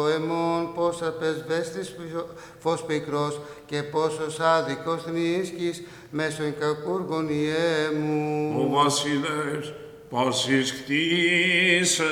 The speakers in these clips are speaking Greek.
εμών πόσα πεσβέστης φως πικρός και πόσος άδικος νίσκης μέσω κακούργων ιέμου. Ο βασιλεύς πάσης κτίσε,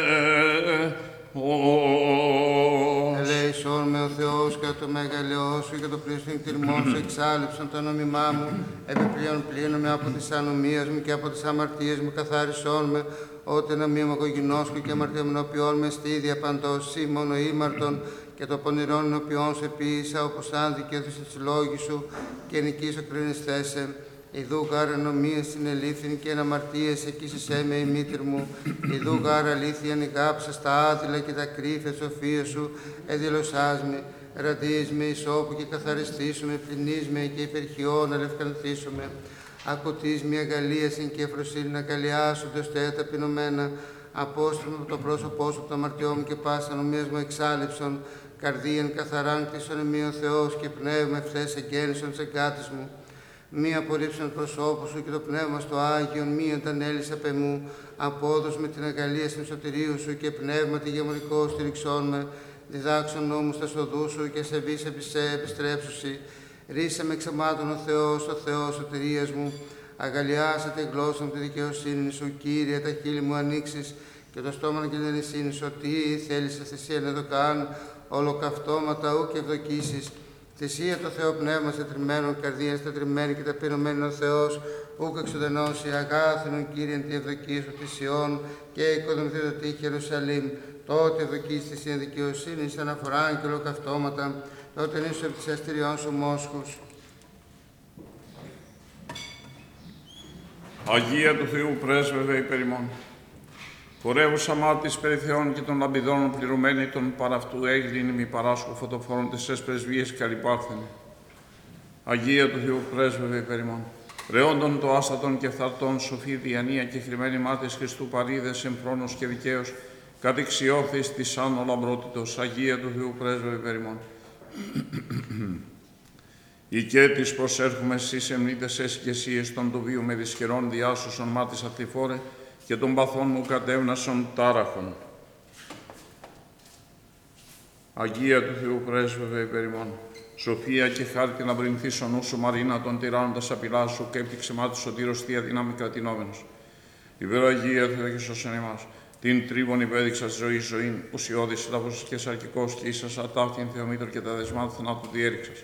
ελέησόν με ο Θεός κατά το μεγαλειό σου και το πλήστον κτηρμόν σου εξάλληψον το νόμιμά μου, επιπλέον πλύνομαι από τις ανομίες μου και από τις αμαρτίες μου, καθάρισόν με, ότε να μη ομογωγινώσκω και αμαρτιαμνοποιών με στίδια παντός, σύ μόνο ήμαρτον και το πονηρόν ενωπιών σε ποίησα, όπως αν δικαιώθησε τις λόγοι σου και νικήσω κρίνης θέσε. Ιδού γάρ ανομίες στην ελήθινη και εναμαρτίες εκείσισέ με η μήτρ μου. Ιδού γάρ αλήθεια νηγάψα στα άδειλα και τα κρύφια σοφία σου εδηλωσάς με. Ραντείς με ισόπου και καθαριστήσουμε, πλυνείς με και υπερχιών αλευκανθήσουμε. Ακουτείς μια αγαλίασιν και εφροσύνη να καλιάσονται ως τέα ταπεινωμένα. Απόστρεμα από το πρόσωπό σου, από το αμαρτιό μου και πάσα ανομίας μου εξάλληψον. Καρδίαν καθαράν κτίσον εμεί ο Θεός και πνεύμα ευθές εγγέννησον της εγκάτης μου. Μη απορρίψαν προσώπου σου και το πνεύμα στο Άγιον, μη αντανέλης απ' εμού. Απόδος με την αγαλία στην σωτηρίου σου και πνεύμα τη γεμονικό στηριξών με. Διδάξον νόμους στα σοδού σου και σε βίς επιστρέψουσι. Ρίσε με εξαμάτων ο Θεός σωτηρίας μου. Αγαλιάσατε η γλώσσα μου τη δικαιοσύνη σου, Κύριε, τα χείλη μου ανοίξεις και το στόμα και την ενισύνη σου. Τι θέλεις θυσία να δοκάν, ολοκαυτώματα ου και ευδοκίσεις. Θυσία το Θεό πνεύμα σε τριμμένον, καρδία στα τριμμένη και ταπεινωμένη ο Θεός, ούκ εξουδενώσει αγάθινον Κύριε τη ευδοκία σου θυσιών και οικοδομηθεί το τείχη Ιερουσαλήμ. Τότε ευδοκίσεις θυσία δικαιοσύνης, αναφοράν και ολοκαυτώματα, τότε νήσου επί της αστηριών σου μόσχους. Αγία του Θεού πρέσβευε υπέρ ημών. Χορεύουσα μάρτης περί Θεών και των λαμπιδών πληρωμένη των παραυτού έγκληνη μη παράσχου φωτοφόρων τεσσές πρεσβείες καλυπάρθενη. Αγία του Θεού πρέσβευε υπέρ ημών. Ρεόντων το άστατον και φθαρτών σοφή διανία και χρημένη μάρτης Χριστού παρίδες εμφρόνος και δικαίος κατεξιώθης της άν ο λαμπρότητος. Αγία του Θεού πρέσβευε υπέρ ημών. Οικέτης προσέρχομαι εσείς εμνήτες εσκεσίες των του βίου με δυσχερών διάσωσον μάτης αθληφόρε και των παθών μου κατέβνασον τάραχων. Αγία του Θεού πρέσβευε υπέρ ημών. Σοφία και χάρτη να βρυνθείς ο νους σου Μαρίνα των τυράννοντας απειλά σου και έπτυξε μάτι σωτήρος θεία δύναμη κρατηνόμενος. Υπεραγία Θεέ και σώσον εμάς. Την τρίβον υπέδειξα στη ζωή ζωήν, ουσιώδης λαβός και σαρκικός και ίσας ατάφτην Θεομήτωρ και τα δεσμά του θανάτου διέριξας.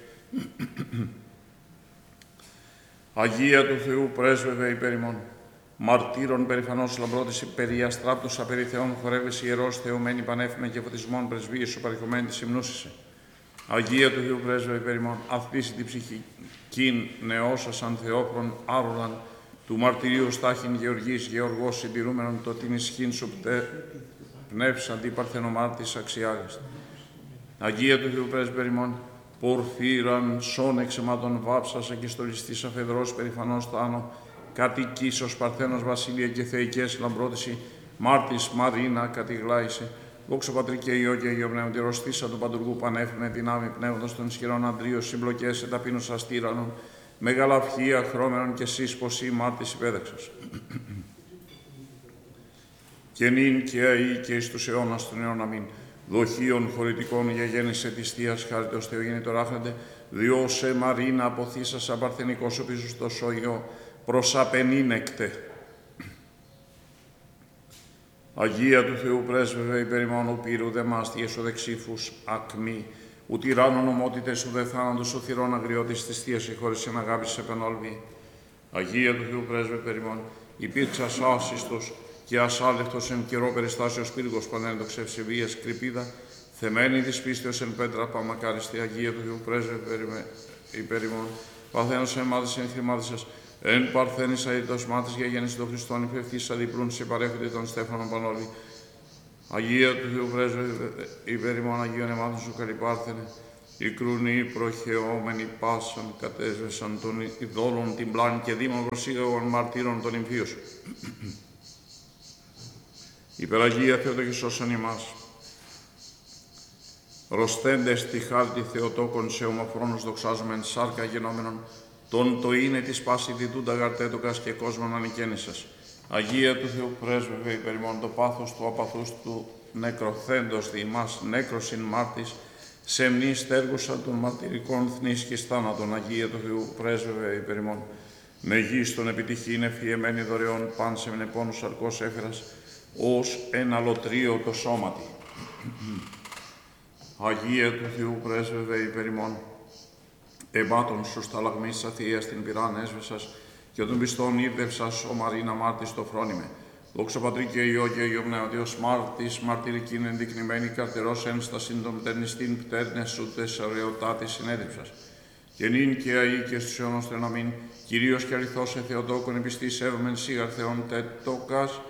Αγία του Θεού πρέσβευε υπέρ ημών. Μαρτύρων περηφανός λαμπρότης περιαστράπτουσα περί Θεών χορεύεσαι ιερός θεωμένη πανέφημε και φωτισμών πρεσβείες σου παρεχομένη της υμνούσισε. Αγία του Θεού πρέσβευε υπέρ ημών. Αυθήσει την ψυχικήν νεώσασαν Θεόχρον άρουλαν του μαρτυρίου στάχην Γεωργής Γεωργός συντηρούμενον το την ισχύν σου πνεύσαν την παρθενομάρτης αξιάγεστη. Αγία του Θεού πρέσβευε υπέρ ημών. Πορφύραν σών εξαιμάτων βάψας εγκιστολιστής αφεδρός περηφανός τάνο κατοικήσος Παρθένος Βασίλεια και θεϊκές λαμπρότηση, μάρτης Μαρίνα κατηγλάησε, δόξα Πατρί και Υιό και Υιό Πνεύματι, ρωστήσα του Παντουργού πανέφημε δυνάμει πνεύματος των ισχυρών Αντρίων, συμπλοκές σε ταπείνους αστήρανων, μεγαλαυχία χρώμενων και εσείς ποσί μάρτης υπέδεξας. Και νυν και αεί και εις τους αιώνας των αιών αμήν. Δοχείων χωρητικών για γέννησε της Θείας χάριτος Θεογέννητο ράχνετε, διώσε Μαρίνα αποθήσας απαρθενικός ο πίσω στο σόγιο, προσαπενίνεκτε. Αγία του Θεού πρέσβευε υπέρ ημών ο πύρου δε μάστιες ο δεξίφους ακμή, ου τυράννων ομότητες ου δε θάνατος ο θυρών αγριώτης της Θείας συγχώρησεν αγάπης επενόλβη. Αγία του Θεού πρέσβευε υπέρ ημών, υπήρξας άσυστος και ασάλευτος εν καιρό περιστάσεως πύργος πανέντοξ ευσεβίας κρυπίδα, θεμένη της πίστεως εν πέτρα παμακάριστη. Αγία του Θεού πρέσβευε υπέρ ημών, παθαίνος εν μάθης εν θρημάτισας, εν παρθένης αίτητος μάτης για γέννηση των Χριστών υπευθύς αδιπλούν σε παρέχονται των Στέφανων Πανόλη. Αγία του Θεού πρέσβευε υπέρ ημών, Αγίων εμάτων σου καλυπάρθενε, οι κρουνοί προχαιόμενοι πάσαν κατέσβεσαν των ειδόλων την πλάνη και δήμων προσήγαγων μαρτύρων των ημφίων σου. Υπεραγία Θεότο και σώσον ημάς. Ρωστέντες τη χάρτη Θεοτόκον σε ομοφρόνους δοξάζομεν σάρκα γενόμενον, τον το είναι της πάση διτούντα γαρτέτοκας και κόσμον ανικαίνησας. Αγία του Θεού πρέσβευε υπερ ημών το πάθος του απαθούς του νεκροθέντος δι' ημάς νέκρος ειν μάρτης, σε μνη στέργουσα των μαρτυρικών θνίσκης θάνατον, Αγία του Θεού, πρέσβευε υπέρ ημών. Με γης των επιτυχήν ευφυεμένη δωρεών, παν σε μνεπόνου σαρκός έφερας, ως ένα λωτρίο το σώματι. Αγία του Θεού, πρέσβευε υπέρ ημών. Εμάτων σου σταλαγμής αθείας την πυράν έσβεσας, και των πιστών ήρδευσας ο Μαρίνα μάρτης το φρόνιμε. Δόξα Πατρί και Υιό και Υιό Πνεύματος μάρτης, μαρτυρικήν ενδεικνυμένη καρτερός ένστασιν των πτερνιστήν πτέρνες ούτες ωραιοτάτης συνέδριψας. Και νυν και αεί και στους αιώνος τρεναμήν, Κυρίως και αληθώς Θεοτόκον επιστής εύμεν σίγαρ Θεόν τέτοκας,